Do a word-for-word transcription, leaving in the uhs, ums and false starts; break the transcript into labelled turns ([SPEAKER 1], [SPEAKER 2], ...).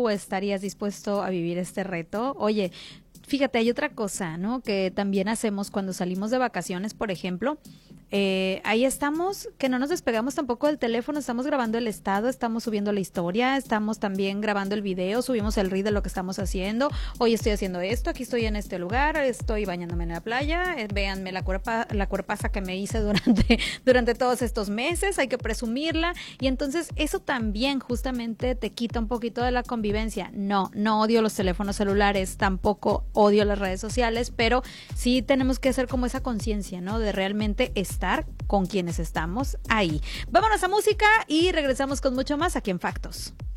[SPEAKER 1] ¿tú estarías dispuesto a vivir este reto? Oye, fíjate, hay otra cosa, ¿no? Que también hacemos cuando salimos de vacaciones, por ejemplo. Eh, ahí estamos, que no nos despegamos tampoco del teléfono, estamos grabando el estado, estamos subiendo la historia, estamos también grabando el video, subimos el reel de lo que estamos haciendo. Hoy estoy haciendo esto, aquí estoy en este lugar, estoy bañándome en la playa, eh, véanme la cuerpa, la cuerpaza que me hice durante, durante todos estos meses, hay que presumirla. Y entonces eso también justamente te quita un poquito de la convivencia. No, no odio los teléfonos celulares, tampoco odio las redes sociales, pero sí tenemos que hacer como esa conciencia, ¿no? De realmente estar con quienes estamos ahí. Vámonos a música y regresamos con mucho más aquí en Factos.